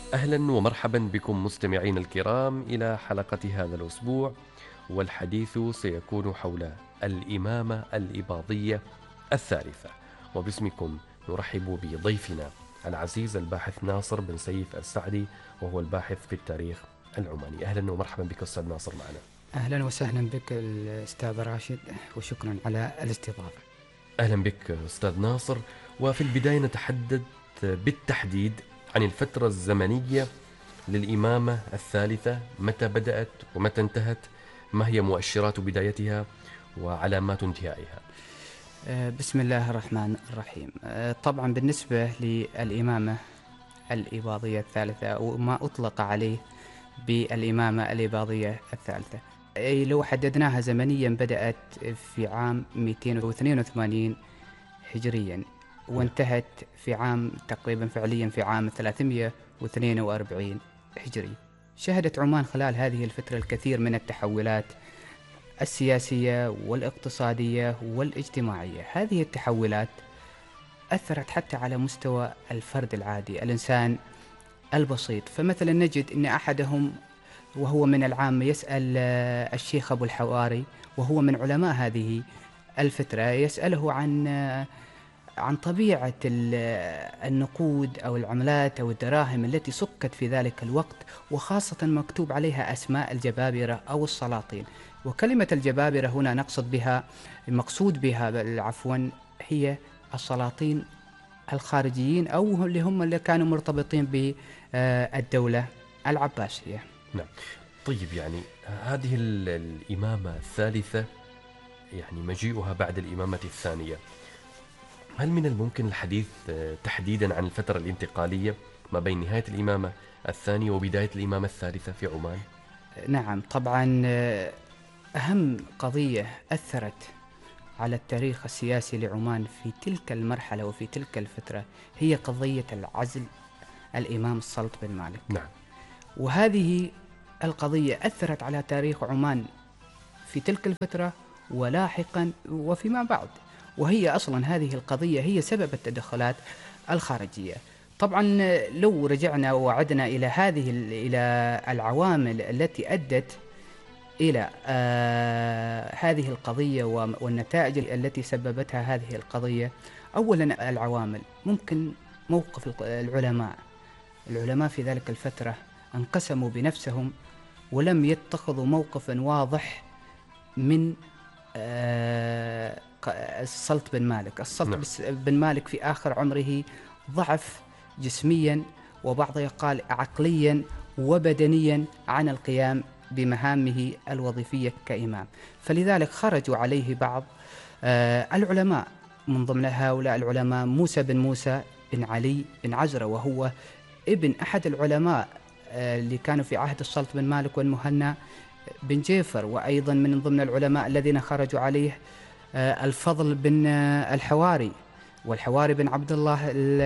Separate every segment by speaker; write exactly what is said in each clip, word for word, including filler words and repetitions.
Speaker 1: أهلا ومرحبا بكم مستمعين الكرام إلى حلقة هذا الأسبوع، والحديث سيكون حول الإمامة الإباضية الثالثة. وباسمكم نرحب بضيفنا العزيز الباحث ناصر بن سيف السعدي، وهو الباحث في التاريخ العماني. أهلا ومرحبا بك أستاذ ناصر معنا.
Speaker 2: أهلا وسهلا بك الأستاذ راشد، وشكرا على الاستضافة.
Speaker 1: أهلا بك أستاذ ناصر. وفي البداية نتحدث بالتحديد عن الفترة الزمنية للإمامة الثالثة، متى بدأت ومتى انتهت، ما هي مؤشرات بدايتها وعلامات انتهائها؟
Speaker 2: بسم الله الرحمن الرحيم. طبعا بالنسبة للإمامة الإباضية الثالثة، وما أطلق عليه بالإمامة الإباضية الثالثة، أي لو حددناها زمنيا بدأت في عام مئتين واثنين وثمانين هجريا، وانتهت في عام تقريبا فعليا في عام ثلاثمئة واثنين وأربعين هجري. شهدت عمان خلال هذه الفترة الكثير من التحولات السياسية والاقتصادية والاجتماعية. هذه التحولات أثرت حتى على مستوى الفرد العادي، الإنسان البسيط. فمثلا نجد أن أحدهم وهو من العامة يسأل الشيخ أبو الحواري، وهو من علماء هذه الفترة، يسأله عن عن طبيعة النقود أو العملات أو الدراهم التي سكت في ذلك الوقت، وخاصة مكتوب عليها أسماء الجبابرة أو السلاطين. وكلمة الجبابرة هنا نقصد بها، المقصود بها عفوا هي السلاطين الخارجيين، أو اللي هم اللي كانوا مرتبطين بالدولة العباسية.
Speaker 1: نعم. طيب، يعني هذه الإمامة الثالثة، يعني مجيئها بعد الإمامة الثانية، هل من الممكن الحديث تحديدا عن الفترة الانتقالية ما بين نهاية الإمامة الثانية وبداية الإمامة الثالثة في عمان؟
Speaker 2: نعم طبعا. أهم قضية أثرت على التاريخ السياسي لعمان في تلك المرحلة وفي تلك الفترة هي قضية العزل الإمام السلط بن مالك.
Speaker 1: نعم.
Speaker 2: وهذه القضية أثرت على تاريخ عمان في تلك الفترة ولاحقا وفيما بعد، وهي أصلا هذه القضية هي سبب التدخلات الخارجية. طبعا لو رجعنا وعدنا إلى هذه إلى العوامل التي أدت إلى آه هذه القضية والنتائج التي سببتها هذه القضية، أولا العوامل ممكن موقف العلماء. العلماء في ذلك الفترة انقسموا بنفسهم ولم يتخذوا موقفا واضح من آه السلط بن مالك. السلط
Speaker 1: نعم.
Speaker 2: بن مالك في آخر عمره ضعف جسميا، وبعض يقال عقليا وبدنيا، عن القيام بمهامه الوظيفية كإمام. فلذلك خرجوا عليه بعض آه العلماء، من ضمن هؤلاء العلماء موسى بن موسى بن علي بن عزرة، وهو ابن أحد العلماء آه اللي كانوا في عهد السلط بن مالك والمهنا بن جيفر. وأيضا من ضمن العلماء الذين خرجوا عليه آه الفضل بن آه الحواري، والحواري بن عبد الله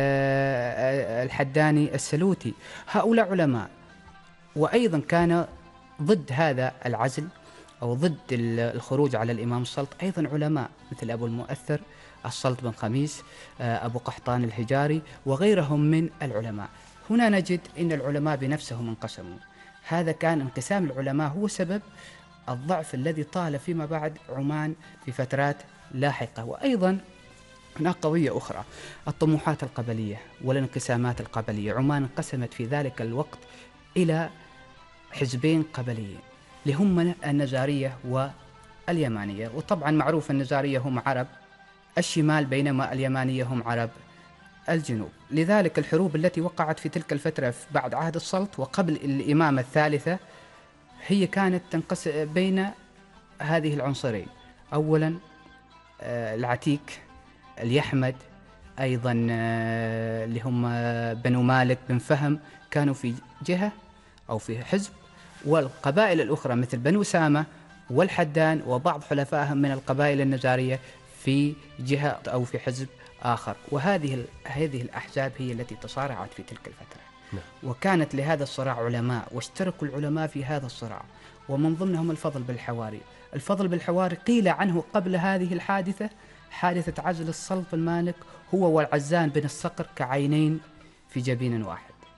Speaker 2: الحداني السلوتي. هؤلاء علماء. وأيضا كان ضد هذا العزل أو ضد الخروج على الإمام السلط أيضا علماء مثل أبو المؤثر السلط بن خميس، أبو قحطان الحجاري، وغيرهم من العلماء. هنا نجد أن العلماء بنفسهم انقسموا. هذا كان انقسام العلماء هو سبب الضعف الذي طال فيما بعد عمان في فترات لاحقة. وأيضا هناك قضية أخرى، الطموحات القبلية والانقسامات القبلية. عمان انقسمت في ذلك الوقت إلى حزبين قبليين، اللي هم النزارية واليمانية. وطبعا معروف النزارية هم عرب الشمال، بينما اليمانية هم عرب الجنوب. لذلك الحروب التي وقعت في تلك الفترة بعد عهد السلط وقبل الإمامة الثالثة هي كانت تنقسم بين هذه العنصرين. أولا العتيك، اليحمد، أيضا اللي هم بنو مالك بن فهم كانوا في جهة أو في حزب، والقبائل الأخرى مثل بنو سامة والحدان وبعض حلفائهم من القبائل النزارية في جهة أو في حزب آخر. وهذه هذه الأحزاب هي التي تصارعت في تلك الفترة.
Speaker 1: نعم.
Speaker 2: وكانت لهذا الصراع علماء، واشتركوا العلماء في هذا الصراع، ومن ضمنهم الفضل بالحواري. الفضل بالحواري قيل عنه قبل هذه الحادثة، حادثة عزل السلط بن مالك، هو والعزان بن الصقر كعينين في جبين واحد.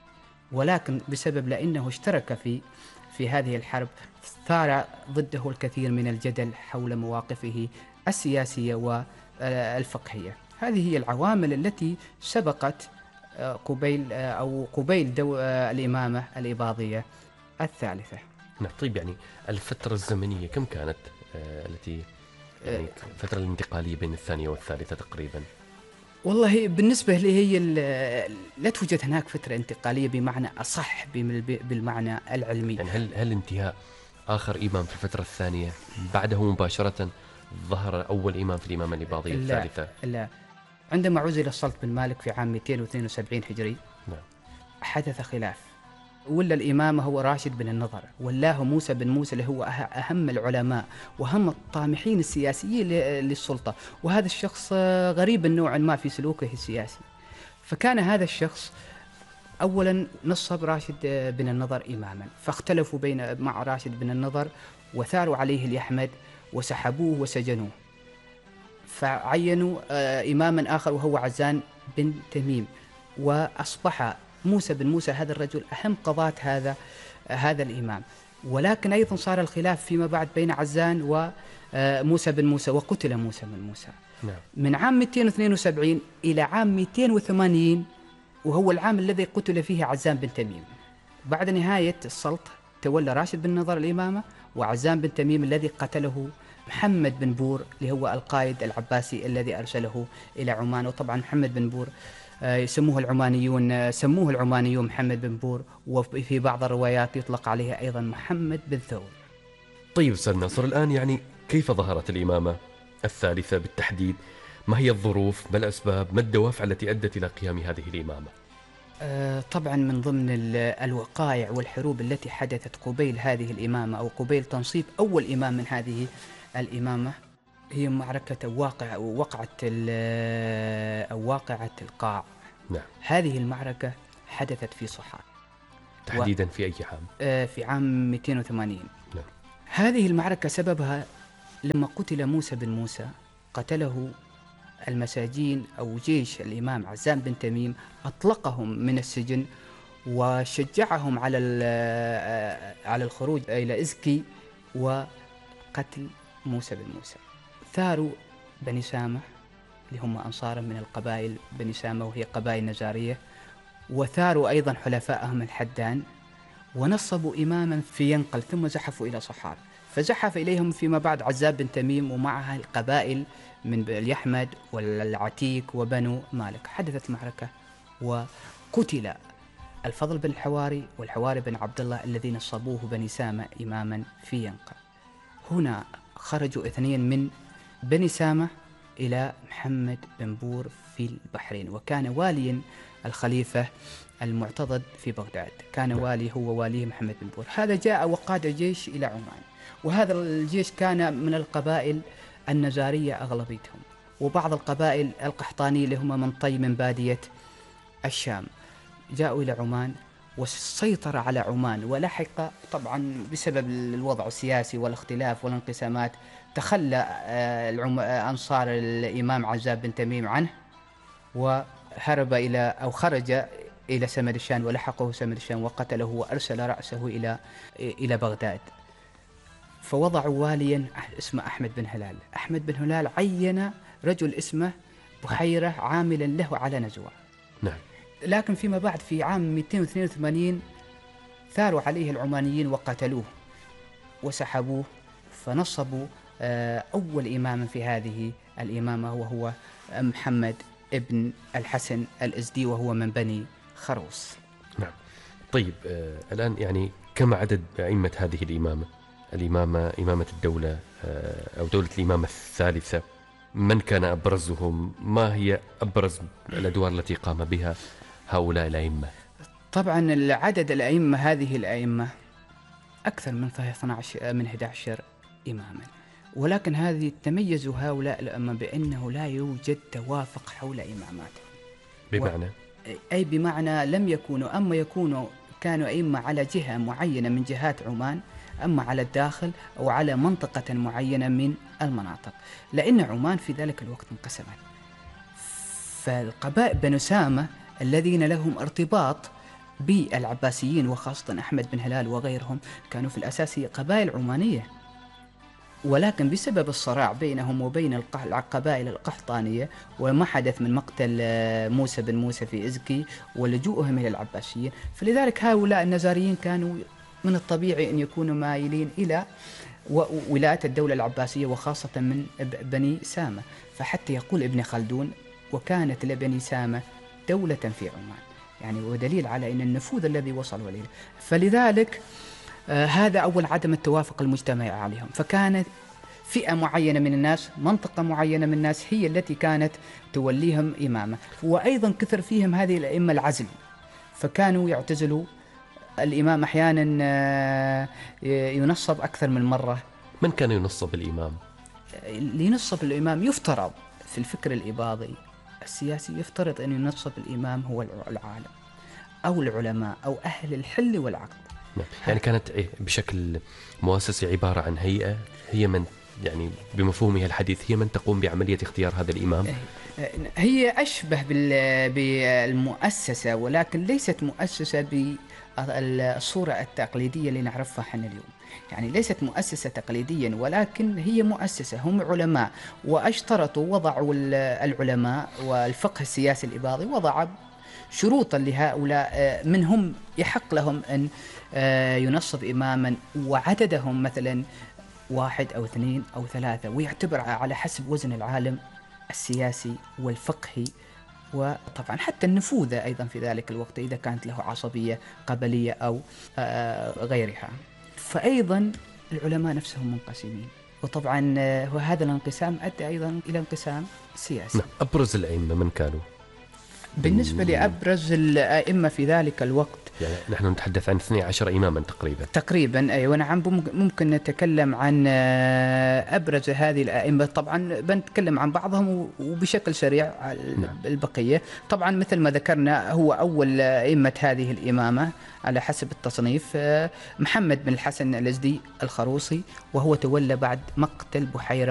Speaker 2: ولكن بسبب لأنه اشترك في في هذه الحرب ثار ضده الكثير من الجدل حول مواقفه السياسية والفقهية. هذه هي العوامل التي سبقت قبيل أو قبيل دو الإمامة الإباضية الثالثة.
Speaker 1: نعم. طيب يعني الفترة الزمنية كم كانت آه التي يعني الفترة الانتقالية بين الثانية والثالثة تقريبا؟
Speaker 2: والله بالنسبة لي هي لا توجد هناك فترة انتقالية بمعنى أصح بالمعنى العلمي.
Speaker 1: يعني هل هل انتهاء آخر إمام في الفترة الثانية بعده مباشرة ظهر أول إمام في الإمامة الإباضية الثالثة؟
Speaker 2: لا، عندما عزل السلط بن مالك في عام مئتين واثنين وسبعين هجري
Speaker 1: نعم.
Speaker 2: حدث خلاف، ولا الإمامة هو راشد بن النضر، والله موسى بن موسى اللي هو أهم العلماء وأهم الطامحين السياسيين للسلطة، وهذا الشخص غريب نوعا ما في سلوكه السياسي. فكان هذا الشخص أولا نصب راشد بن النضر إماما، فاختلفوا بين مع راشد بن النضر وثاروا عليه اليحمد وسحبوه وسجنوه، فعينوا إماما آخر وهو عزان بن تميم، وأصبح موسى بن موسى هذا الرجل أهم قضاة هذا هذا الإمام. ولكن أيضا صار الخلاف فيما بعد بين عزان وموسى بن موسى، وقتل موسى بن موسى.
Speaker 1: نعم.
Speaker 2: من عام مئتين واثنين وسبعين إلى عام مئتين وثمانين، وهو العام الذي قتل فيه عزان بن تميم. بعد نهاية السلط تولى راشد بن النضر الإمامة، وعزان بن تميم الذي قتله محمد بن بور اللي هو القائد العباسي الذي أرسله إلى عمان. وطبعا محمد بن بور يسموه العمانيون سموه العمانيون محمد بن بور، وفي بعض الروايات يطلق عليه أيضا محمد بن ثور.
Speaker 1: طيب أستاذ ناصر، الآن يعني كيف ظهرت الإمامة الثالثة بالتحديد؟ ما هي الظروف، ما الأسباب، ما الدوافع التي أدت إلى قيام هذه الإمامة؟
Speaker 2: آه طبعا من ضمن الوقائع والحروب التي حدثت قبيل هذه الإمامة أو قبيل تنصيب أول إمام من هذه الإمامة هي معركة واقع وقعة أو واقعة القاع.
Speaker 1: نعم.
Speaker 2: هذه المعركة حدثت في صحار
Speaker 1: تحديدا و... في أي عام؟
Speaker 2: آه في عام مئتين وثمانين.
Speaker 1: نعم.
Speaker 2: هذه المعركة سببها لما قتل موسى بن موسى قتله المساجين أو جيش الإمام عزام بن تميم، أطلقهم من السجن وشجعهم على على الخروج إلى إزكي وقتل موسى بن موسى. ثاروا بني سامة اللي هم أنصارا من القبائل بني سامة وهي قبائل نزارية، وثاروا أيضا حلفائهم الحدان، ونصبوا إماما في ينقل ثم زحفوا إلى صحار، فزحف إليهم فيما بعد عزاب بن تميم ومعها القبائل من اليحمد والعتيك وبنو مالك. حدثت معركة وقتل الفضل بن الحواري والحواري بن عبد الله الذين صبوه بني سامة إماما في ينقل. هنا خرجوا اثنين من بني سامة إلى محمد بن بور في البحرين، وكان واليا الخليفة المعتضد في بغداد، كان والي هو والي محمد بن بور. هذا جاء وقاد الجيش إلى عمان، وهذا الجيش كان من القبائل النزارية أغلبيتهم، وبعض القبائل القحطانية اللي هم من طي من بادية الشام جاءوا إلى عمان والسيطرة على عمان. ولحق طبعا بسبب الوضع السياسي والاختلاف والانقسامات تخلى أنصار الإمام عزاب بن تميم عنه وهرب إلى أو خرج إلى سمرشان، ولحقه سمرشان وقتله وأرسل رأسه إلى إلى بغداد. فوضعوا واليا اسمه أحمد بن هلال. أحمد بن هلال عين رجل اسمه بحيرة عاملا له على نزوة.
Speaker 1: نعم.
Speaker 2: لكن فيما بعد في عام مئتين واثنين وثمانين ثاروا عليه العمانيين وقتلوه وسحبوه، فنصبوا أول إمام في هذه الإمامة وهو محمد ابن الحسن الأزدي، وهو من بني خروص.
Speaker 1: نعم. طيب آه الآن يعني كم عدد أئمة هذه الإمامة الإمامة إمامة الدولة آه أو دولة الإمامة الثالثة؟ من كان أبرزهم؟ ما هي أبرز الأدوار التي قام بها هؤلاء الأئمة؟
Speaker 2: طبعا العدد الأئمة هذه الأئمة أكثر من اثنا عشر من أحد عشر إماما، ولكن هذه تميزوا هؤلاء الأئمة بأنه لا يوجد توافق حول إماماتهم.
Speaker 1: بمعنى؟
Speaker 2: و... أي بمعنى لم يكونوا أما يكونوا كانوا أئمة على جهة معينة من جهات عمان، أما على الداخل أو على منطقة معينة من المناطق، لأن عمان في ذلك الوقت انقسمت. فالقبائل بنو سامة الذين لهم ارتباط بالعباسيين وخاصة أحمد بن هلال وغيرهم كانوا في الأساس هي قبائل عمانية، ولكن بسبب الصراع بينهم وبين القبائل القحطانية وما حدث من مقتل موسى بن موسى في إزكي ولجوءهم إلى العباسيين، فلذلك هؤلاء النزاريين كانوا من الطبيعي أن يكونوا مايلين إلى ولاية الدولة العباسية وخاصة من بني سامة. فحتى يقول ابن خلدون وكانت لبني سامة دولة في عمان، يعني ودليل على أن النفوذ الذي وصلوا إليه. فلذلك آه هذا أول عدم التوافق المجتمعي عليهم، فكانت فئة معينة من الناس، منطقة معينة من الناس هي التي كانت توليهم إمامة. وأيضا كثر فيهم هذه الأئمة العزل، فكانوا يعتزلوا الإمام أحيانا ينصب أكثر من مرة.
Speaker 1: من كان ينصب الإمام؟
Speaker 2: لينصب الإمام يفترض في الفكر الإباضي السياسي يفترض أن ينصب الإمام هو العالم أو العلماء أو أهل الحل والعقد.
Speaker 1: يعني كانت بشكل مؤسسة عبارة عن هيئة هي من يعني بمفهومها الحديث هي من تقوم بعملية اختيار هذا الإمام؟
Speaker 2: هي أشبه بالمؤسسة ولكن ليست مؤسسة بالصورة التقليدية اللي نعرفها احنا اليوم، يعني ليست مؤسسة تقليديا ولكن هي مؤسسة، هم علماء واشترطوا وضعوا العلماء والفقه السياسي الإباضي وضع شروطا لهؤلاء منهم يحق لهم أن ينصب إماما وعددهم مثلا واحد أو اثنين أو ثلاثة، ويعتبر على حسب وزن العالم السياسي والفقهي وطبعا حتى النفوذ أيضا في ذلك الوقت إذا كانت له عصبية قبلية أو غيرها. فأيضا العلماء نفسهم منقسمين، وطبعا وهذا الانقسام أدى أيضا إلى انقسام سياسي.
Speaker 1: أبرز الأئمة من كانوا؟
Speaker 2: بالنسبة لأبرز الأئمة في ذلك الوقت
Speaker 1: يعني نحن نتحدث عن اثني عشر إماما تقريبا.
Speaker 2: تقريبا أيوة نعم، ممكن نتكلم عن أبرز هذه الأئمة. طبعا بنتكلم عن بعضهم وبشكل سريع البقية. طبعا مثل ما ذكرنا هو أول أئمة هذه الإمامة على حسب التصنيف محمد بن الحسن الأزدي الخروصي، وهو تولى بعد مقتل بحيرة